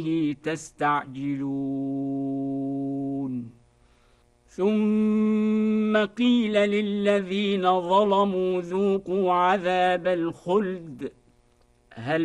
تستعجلون ثم قيل للذين ظلموا ذوقوا عذاب الخلد هل